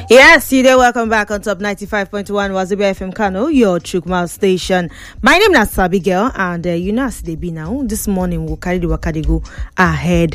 Yes, you there. Welcome back on Top 95.1 Wazobia FM Kano, your Chukma station. My name is Abigail, and you know as they be now. This morning we'll carry the Wakadi go ahead.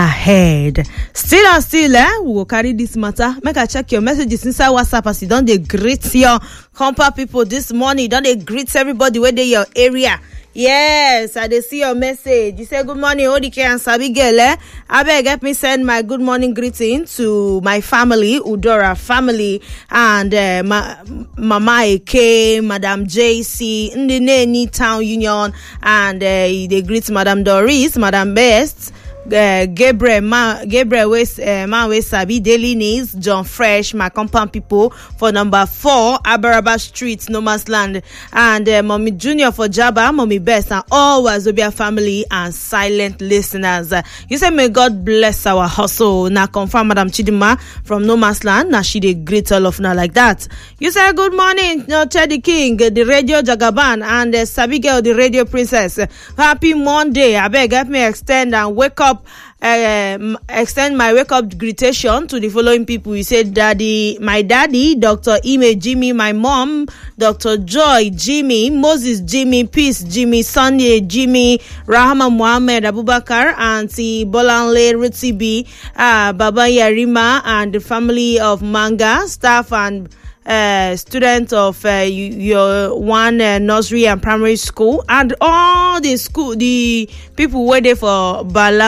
Still, we will carry this matter. Make I check your messages inside WhatsApp as you don't they greet your compa people this morning. Don't they greet everybody where they your area. Yes, I dey see your message. You say good morning, Odike and Sabigele. I beg help me send my good morning greeting to my family, Udora family, and Mama Eke, Madam JC, Ndineni Town Union, and they greet Madam Doris, Madam Best, Gabriel Sabi, Daily Needs, John Fresh, my compound people for number 4, Abaraba Street, No Man's Land, and Mommy Junior for Jabba, Mommy Best, and all Wazobia family and silent listeners. You say, may God bless our hustle. Now confirm Madam Chidima from No Man's Land. Now she dey greet all of now like that. You say, good morning, Chedi King, the Radio Jagaban, and Sabi Girl, the Radio Princess. Happy Monday. I beg, help me extend and wake up. Extend my wake up greetation to the following people. You said my daddy, Dr. Ime Jimmy, my mom, Dr. Joy Jimmy, Moses Jimmy, Peace Jimmy, Sunday Jimmy, Rahama Muhammad Abubakar, Auntie Bolanle Ruti B, Baba Yarima, and the family of Manga, staff and students of your one nursery and primary school, and all the people were there for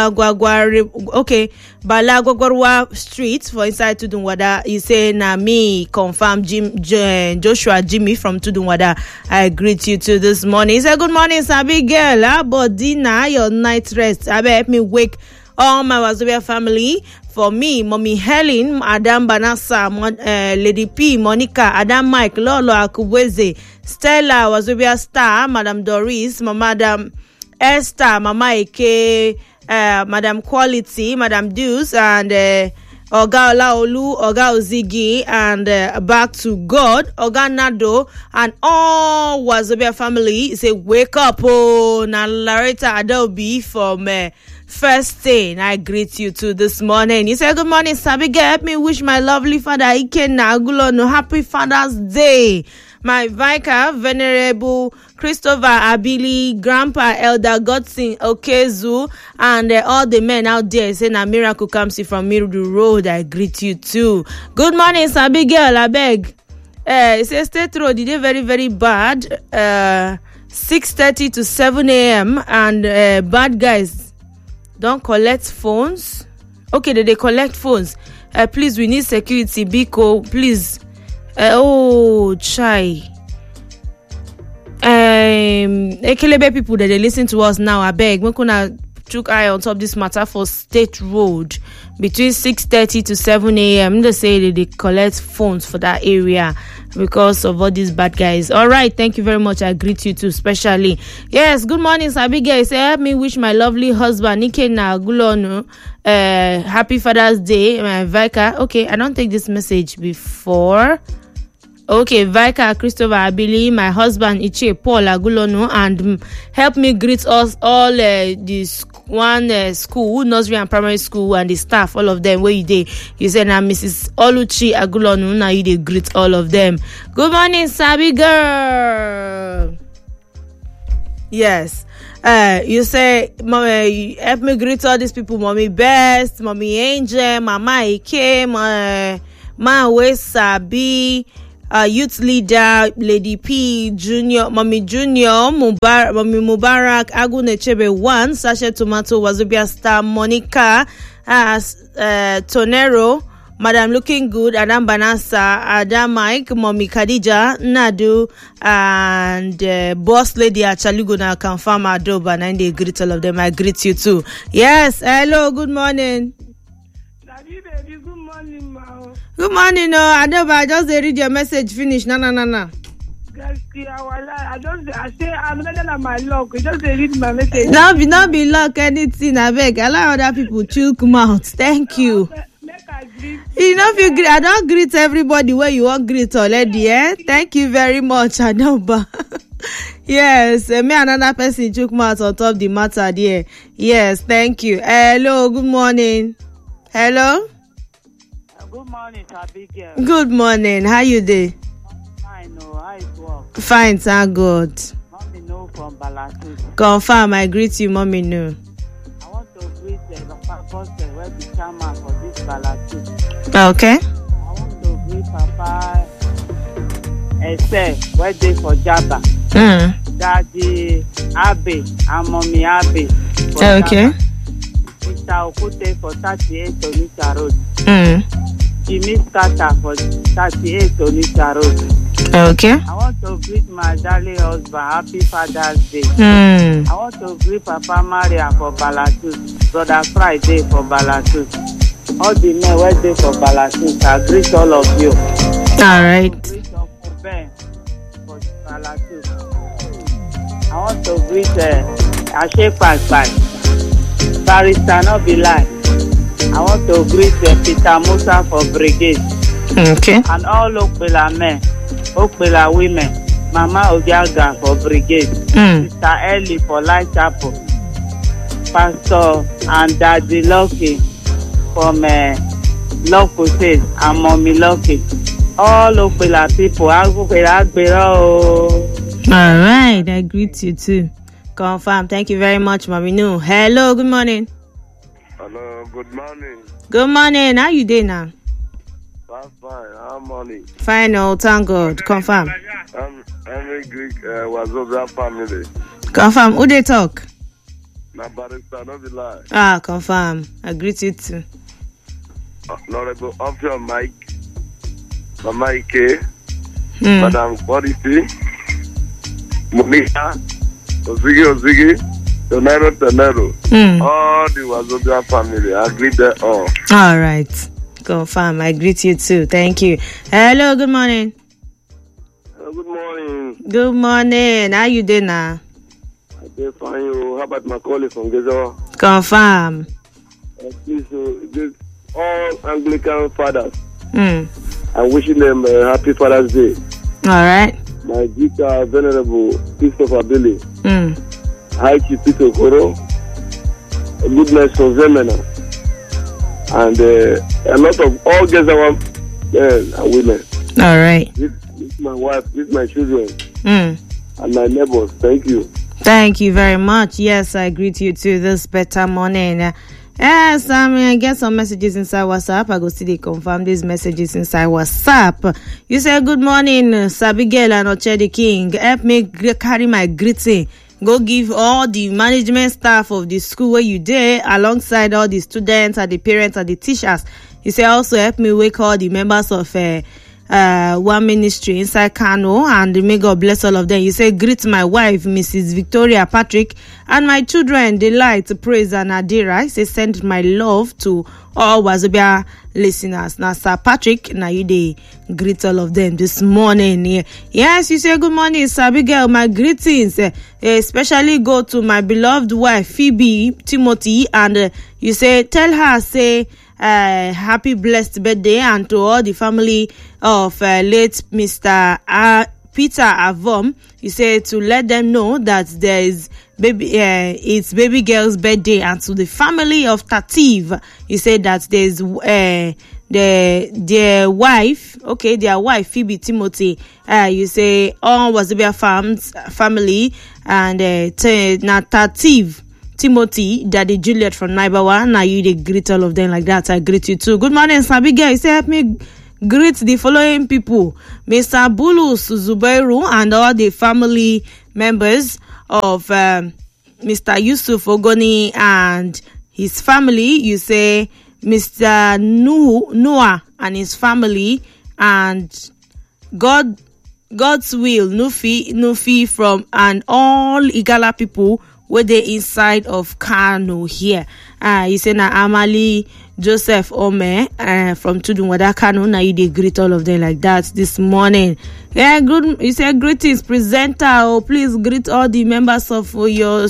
Balagwagwarwa Street for inside Tudunwada. You say na me confirm Joshua Jimmy from Tudunwada. I greet you too this morning. He said good morning, Sabi girl, but dinner your night rest. I help me wake all my Wazobia family. For me, Mommy Helen, Adam Banasa, Lady P, Monica, Adam Mike, Lolo Akubweze, Stella, Wazobia Star, Madam Doris, Madam Esther, Mama Eke, Madam Quality, Madam Deuce, and Oga Olaolu, Oga Ozigi, and back to God, Oga Nado, and all Wazobia family. Say, wake up, oh, na Larita Adobe from First Thing. I greet you too this morning. You say, good morning, Sabi. Help me wish my lovely father, Ike Nagulono, happy Father's Day. My Vicar, Venerable Christopher Abili, Grandpa Elder Godson Okezu, and all the men out there saying a miracle comes from Mirudu Road. I greet you too. Good morning, Sabi girl, I beg. It says State Road, it is very, very bad. 6:30 to 7 a.m. and bad guys don't collect phones. Okay, they collect phones. Please, we need security. Biko, please. Oh, chai. Ekelebe people that they listen to us now, I beg. We gonna took eye on top this matter for State Road between 6:30 to 7 a.m. They say they collect phones for that area because of all these bad guys. All right, thank you very much. I greet you too, especially. Yes, good morning, Sabiga. Say, help me wish my lovely husband, Nike Nagulono, happy Father's Day. My Vicar. Okay, I don't take this message before. Okay, Vicar Christopher Abili, my husband Iche Paul Agulono, and help me greet us all this one school, nursery and primary school, and the staff, all of them. Where you dey? You said now Mrs. Oluchi Agulono, now you dey greet all of them. Good morning, Sabi girl. Yes. You say, Mommy, help me greet all these people. Mommy Best, Mommy Angel, Mama Ike, Ma Sabi, youth leader, Lady P, Junior, Mommy Junior, Mommy Mubarak, Agunechebe 1, Sasha Tomato, Wazobia Star, Monica, Tonero, Madam Looking Good, Adam Banasa, Adam Mike, Mommy Khadija, Nadu, and Boss Lady Achalugo now confirm Adoba, and they greet all of them. I greet you too. Yes, hello, good morning. Good morning, no, Adoba, I just read your message, finish, no. I say I'm not on my luck. You just read my message. Not be luck, anything, I beg. Allow other people to come out. Thank you. You know, if you I don't greet everybody where you want greet already, eh? Thank you very much, Adoba. Yes, me another person took me out on top of the matter there. Yes, thank you. Hello, good morning. Hello? Good morning, Abigail. Good morning. How you dey? Fine, no, how it work? Fine, thank God. Mommy no from Balatus. Confirm, I greet you, mommy. No. I want to greet the Papa where the chairman for this Balatus. Okay. I want to greet Papa Esther, where they for Jabba. Daddy Abe and Mommy Abe. Okay. Jabba. Mr. Okute for 38 Onitsha Road. Jimmy Scatter for 38 Onitsha Road. Okay. I want to greet my darling husband. Happy Father's Day. I want to greet Papa Maria for Balatus. Brother Friday for Balatus. All the men where they for Balatus. I greet all of you. All right. I want to greet Uncle Ben for Balatus. I want to greet Ashe Pakpai. Barrister no be lie. I want to greet Peter Musa for Brigade. Okay. And all Okpela men, Okpela women, Mama Ogiaga for Brigade, Sister Ellie for Light Chapel, Pastor and Daddy Lucky from Love Crusade and Mommy Lucky. All Okpela people, Okpela Agbera o. All right, I greet you too. Confirm. Thank you very much, Mommy. No. Hello, good morning. Hello, good morning. Good morning. How you doing now? That's fine. How morning? Fine, oh, thank God. Confirm. I'm a Greek Wazobia family. Confirm. Who they talk? Na barrister, no be lie. Confirm. I greet you too. Honorable Option Mike, Mama Ike, Madam Quality, Monica, Ozigi, Tonero. All the Wazobia family. I greet them all. All right. Confirm. I greet you too. Thank you. Hello, good morning. Good morning. Good morning. How you doing now? I'm fine. How about my colleague from Gezawa? Confirm. Please, all Anglican fathers. I'm wishing them a happy Father's Day. All right. My Vicar Venerable Christopher Billy. High Chief Peter Okoro. Goodness of Zemena. And a lot of all Gezawa men and women. All right. This my wife, this my children, and my neighbors. Thank you. Thank you very much. Yes, I greet you too this better morning. Yes, I get some messages inside WhatsApp. I go see they confirm these messages inside WhatsApp. You say, good morning, Sabigel and Ochedi King. Help me carry my greeting. Go give all the management staff of the school where you there, alongside all the students and the parents and the teachers. You say, also help me wake all the members of one ministry inside Kano, and may God bless all of them. You say, greet my wife, Mrs. Victoria Patrick, and my children, Delight, Praise, and Adira. I say, send my love to all Wazobia listeners. Now, Sir Patrick, now you dey greet all of them this morning. Yes, you say, good morning, Sabigel. My greetings, especially go to my beloved wife, Phoebe Timothy, and you say, tell her, say, happy blessed birthday, and to all the family of late Mr. Peter Avom. You say to let them know that there is it's baby girl's birthday, and to the family of Tativ, you say that there's their wife Phoebe Timothy. You say all Wazobia family, and Tativ Timothy, Daddy Juliet from Naibawa. Now you they greet all of them like that. I greet you too. Good morning, Sabiga. You say help me greet the following people: Mr. Bulus Zubairu and all the family members of Mr. Yusuf Ogoni and his family. You say Mr. Noah and his family, and God's will Nufi from, and all Igala people where they inside of Kano here. You say na Amali Joseph Ome from Tudunwada Kano. Now you dey greet all of them like that this morning. Yeah, good. You say greetings, presenter. Oh, please greet all the members of your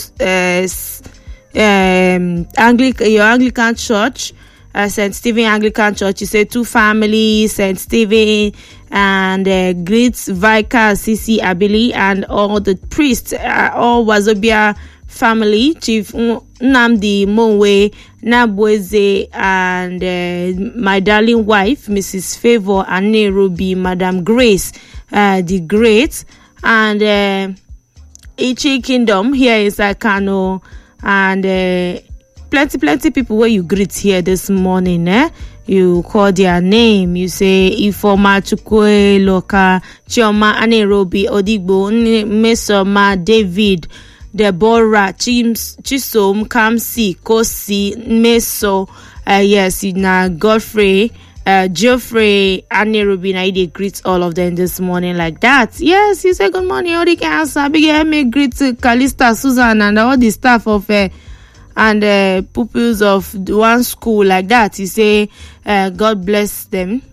Anglican church, St. Stephen Anglican Church. You say two families, St. Stephen, and greet Vicar CC Abili and all the priests, all Wazobia family, Chief Nnamdi Monwe Nabweze, and my darling wife, Mrs. Favor Anerobi, Madam Grace, the Great, and Ichi Kingdom here in Kano, and plenty people where you greet here this morning. You call their name. You say Ifoma Chukwe Loka, Chioma Anerobi, Odigbo, Mesoma, David, Deborah, Chisom, Kamsi, Kosi, Meso, yes, na Godfrey, Geoffrey, Anerobi, I did greet all of them this morning like that. Yes, you say good morning, all the cancer. Big me greet Calista, Susan, and all the staff of and pupils of one school like that. You say God bless them.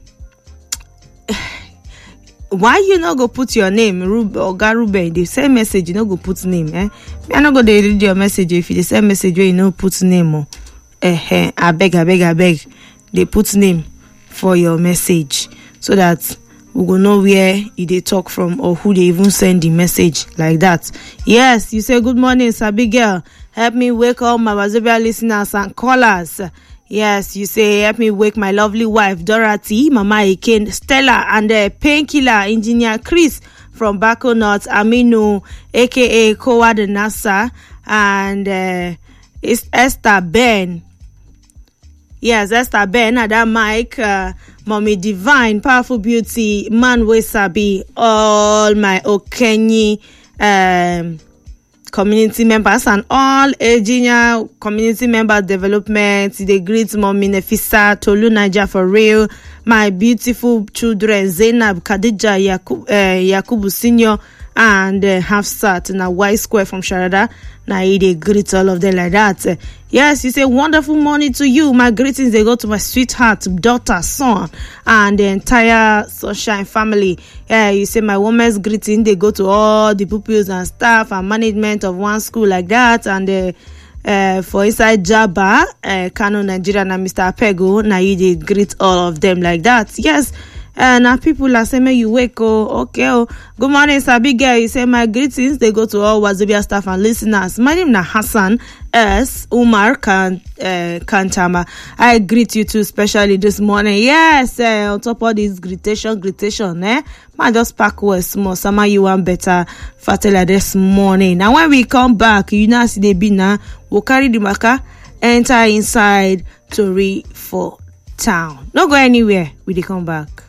Why you not go put your name, Oga Ruben? The same message, you not go put name. Me I not go to read your message if you the same message where you no put name. I beg. They put name for your message so that we go know where they talk from or who they even send the message like that. Yes, you say good morning, Sabi girl. Help me wake up my Wazobia listeners and callers. Yes, you say help me wake my lovely wife Dorothy, Mama Eken, Stella, and Painkiller Engineer Chris from Bako North, Aminu, aka Kowa the NASA, and it's Esther Ben. Yes, Esther Ben, and that Mike, Mommy Divine, Powerful Beauty, Man Wesabi, all my Okenyi community members and all Virginia community member development. They greet Mommy Nefisa, Tolu Naija for real, my beautiful children Zainab, Khadija, Yakubu Senior, and Hafsat na Y Square from Sharada. Now they greet all of them like that. Yes, you say wonderful morning to you. My greetings they go to my sweetheart, daughter, son, and the entire Sunshine family. Yeah, you say my woman's greeting they go to all the pupils and staff and management of one school like that, and for inside Jaba, Kano, Nigeria, and Mr. Pego. Now you they greet all of them like that. Yes. Now people are saying, you wake okay. Good morning, Sabi girl. You say my greetings. They go to all Wazobia staff and listeners. My name is Hassan S. Umar Kantama. I greet you too, especially this morning. Yes, on top of this greetation, Man just pack was small. Some you want better fertilizer this morning. Now when we come back, you know see the bina, we'll carry the marker, enter inside Tori for town. Don't go anywhere. We come back.